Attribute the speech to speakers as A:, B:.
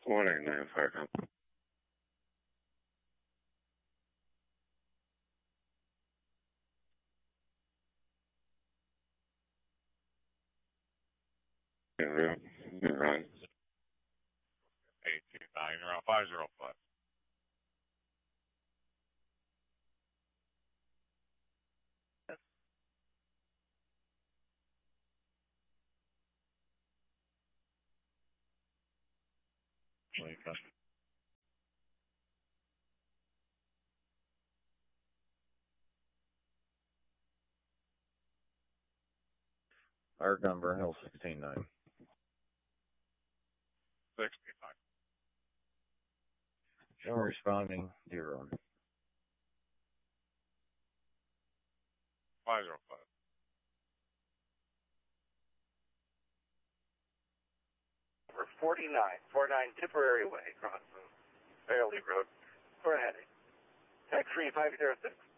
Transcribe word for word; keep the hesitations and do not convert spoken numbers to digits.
A: one eight nine fire company. Yeah, real. Yeah, right.
B: eight two nine, you're on five zero five.
C: Fire number L sixteen nine.
B: sixty-nine.
C: Show responding zero.
B: five zero five.
D: Number forty-nine, forty-nine Tipperary Way, crossing Fairley Road for a heading. Tax three five zero six.